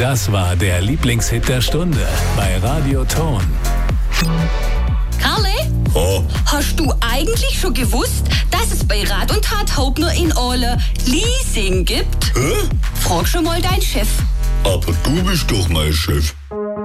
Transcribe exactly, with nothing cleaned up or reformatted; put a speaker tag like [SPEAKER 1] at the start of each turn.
[SPEAKER 1] Das war der Lieblingshit der Stunde bei Radio Ton.
[SPEAKER 2] Karle,
[SPEAKER 3] Oh,
[SPEAKER 2] hast du eigentlich schon gewusst, dass es bei Rat und Tat Haupt nur in Orle Leasing gibt?
[SPEAKER 3] hä?
[SPEAKER 2] Frag schon mal deinen Chef.
[SPEAKER 3] Aber du bist doch mein Chef.